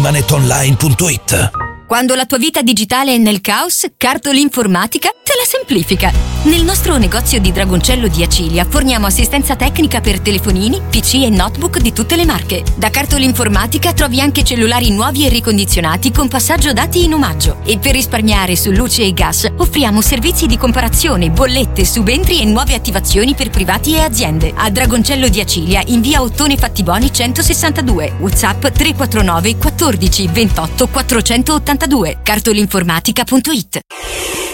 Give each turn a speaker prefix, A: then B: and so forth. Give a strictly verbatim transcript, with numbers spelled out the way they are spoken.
A: imanetonline punto it.
B: Quando la tua vita digitale è nel caos, Cartol Informatica te la semplifica. Nel nostro negozio di Dragoncello di Acilia forniamo assistenza tecnica per telefonini, P C e notebook di tutte le marche. Da Cartol Informatica trovi anche cellulari nuovi e ricondizionati con passaggio dati in omaggio. E per risparmiare su luce e gas offriamo servizi di comparazione, bollette, subentri e nuove attivazioni per privati e aziende. A Dragoncello di Acilia in via Ottone Fattiboni centosessantadue. WhatsApp tre quattro nove quattordici ventotto quattrocentottantadue. cartolinformatica punto it.